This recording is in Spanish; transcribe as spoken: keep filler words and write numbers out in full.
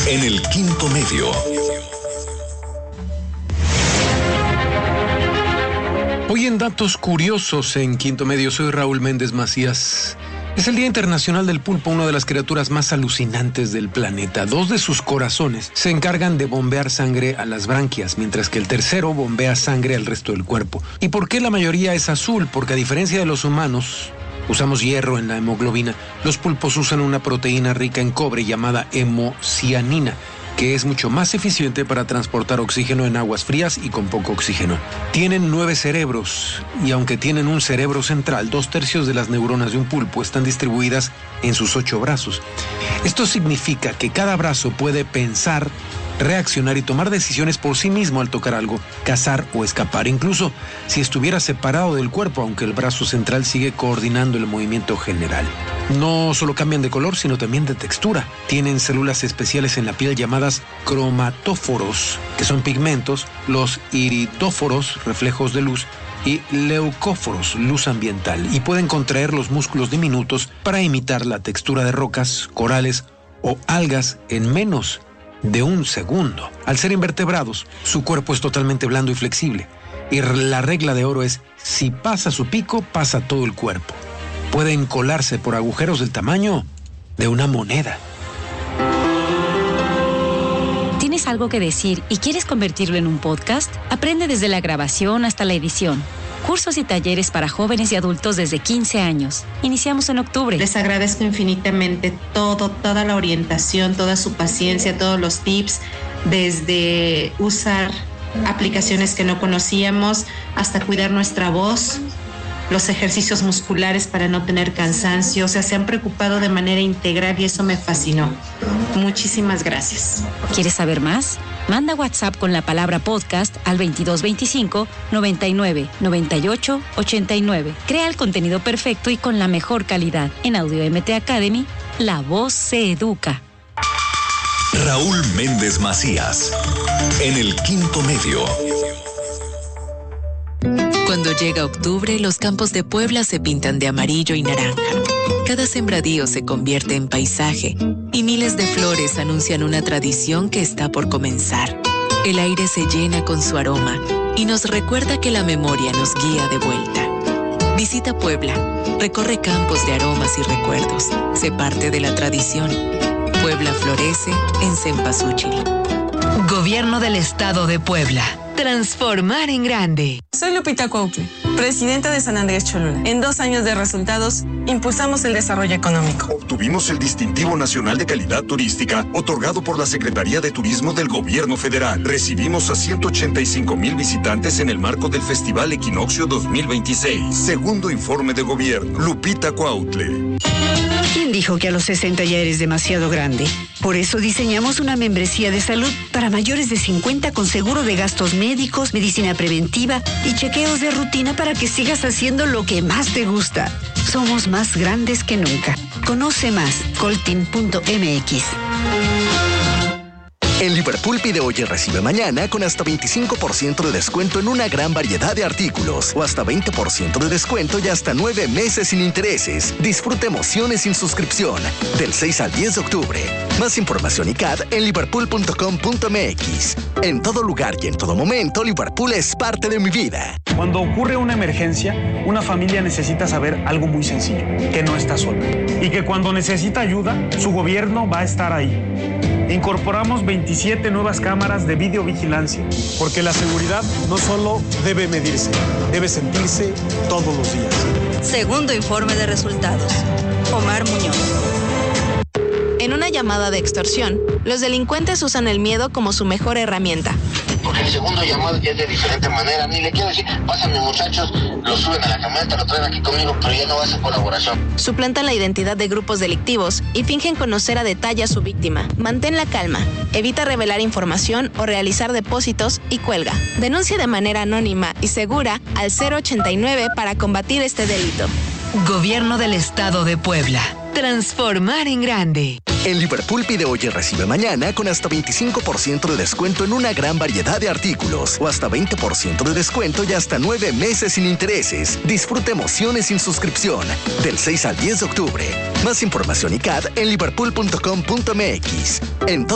En el quinto medio. Hoy en Datos Curiosos en Quinto Medio, soy Raúl Méndez Macías. Es el Día Internacional del Pulpo, una de las criaturas más alucinantes del planeta. Dos de sus corazones se encargan de bombear sangre a las branquias, mientras que el tercero bombea sangre al resto del cuerpo. ¿Y por qué la mayoría es azul? Porque a diferencia de los humanos, usamos hierro en la hemoglobina. Los pulpos usan una proteína rica en cobre llamada hemocianina, que es mucho más eficiente para transportar oxígeno en aguas frías y con poco oxígeno. Tienen nueve cerebros, y aunque tienen un cerebro central, dos tercios de las neuronas de un pulpo están distribuidas en sus ocho brazos. Esto significa que cada brazo puede pensar, reaccionar y tomar decisiones por sí mismo al tocar algo, cazar o escapar, incluso si estuviera separado del cuerpo, aunque el brazo central sigue coordinando el movimiento general. No solo cambian de color, sino también de textura. Tienen células especiales en la piel llamadas cromatóforos, que son pigmentos, los iridóforos, reflejos de luz, y leucóforos, luz ambiental, y pueden contraer los músculos diminutos para imitar la textura de rocas, corales o algas en menos de un segundo. Al ser invertebrados, su cuerpo es totalmente blando y flexible, y la regla de oro es: si pasa su pico, pasa todo el cuerpo. Pueden colarse por agujeros del tamaño de una moneda. ¿Tienes algo que decir y quieres convertirlo en un podcast? Aprende desde la grabación hasta la edición. Cursos y talleres para jóvenes y adultos desde quince años. Iniciamos en octubre. Les agradezco infinitamente todo, toda la orientación, toda su paciencia, todos los tips, desde usar aplicaciones que no conocíamos hasta cuidar nuestra voz, los ejercicios musculares para no tener cansancio. O sea, se han preocupado de manera integral y eso me fascinó. Muchísimas gracias. ¿Quieres saber más? Manda WhatsApp con la palabra podcast al veintidós veinticinco noventa y nueve noventa y ocho ochenta y nueve. Crea el contenido perfecto y con la mejor calidad. En Audio M T Academy, la voz se educa. Raúl Méndez Macías, en el quinto medio. Cuando llega octubre, los campos de Puebla se pintan de amarillo y naranja. Cada sembradío se convierte en paisaje y miles de flores anuncian una tradición que está por comenzar. El aire se llena con su aroma y nos recuerda que la memoria nos guía de vuelta. Visita Puebla, recorre campos de aromas y recuerdos. Sé parte de la tradición. Puebla florece en Cempasúchil. Gobierno del Estado de Puebla. Transformar en grande. Soy Lupita Cuautle, presidenta de San Andrés Cholula. En dos años de resultados, impulsamos el desarrollo económico. Obtuvimos el Distintivo Nacional de Calidad Turística, otorgado por la Secretaría de Turismo del Gobierno Federal. Recibimos a ciento ochenta y cinco mil visitantes en el marco del Festival Equinoccio dos mil veintiséis. Segundo informe de gobierno. Lupita Cuautle. ¿Quién dijo que a los sesenta ya eres demasiado grande? Por eso diseñamos una membresía de salud para mayores de cincuenta con seguro de gastos médicos, medicina preventiva y chequeos de rutina para que sigas haciendo lo que más te gusta. Somos más grandes que nunca. Conoce más, coltin punto m x. En Liverpool pide hoy y recibe mañana con hasta veinticinco por ciento de descuento en una gran variedad de artículos o hasta veinte por ciento de descuento y hasta nueve meses sin intereses. Disfruta emociones sin suscripción del seis al diez de octubre. Más información y C A D en liverpool punto com punto m x. En todo lugar y en todo momento, Liverpool es parte de mi vida. Cuando ocurre una emergencia, una familia necesita saber algo muy sencillo, que no está sola y que cuando necesita ayuda, su gobierno va a estar ahí. Incorporamos veintisiete nuevas cámaras de videovigilancia, porque la seguridad no solo debe medirse, debe sentirse todos los días. Segundo informe de resultados. Omar Muñoz. En una llamada de extorsión, los delincuentes usan el miedo como su mejor herramienta. Porque el segundo llamado ya es de diferente manera. Ni le quiero decir, pásenme muchachos, lo suben a la camioneta, lo traen aquí conmigo, pero ya no va a ser colaboración. Suplantan la identidad de grupos delictivos y fingen conocer a detalle a su víctima. Mantén la calma, evita revelar información o realizar depósitos y cuelga. Denuncia de manera anónima y segura al cero ochenta y nueve para combatir este delito. Gobierno del Estado de Puebla. Transformar en grande. En Liverpool pide hoy y recibe mañana con hasta veinticinco por ciento de descuento en una gran variedad de artículos o hasta veinte por ciento de descuento y hasta nueve meses sin intereses. Disfruta emociones sin suscripción del seis al diez de octubre. Más información y C A D en liverpool punto com punto m x. En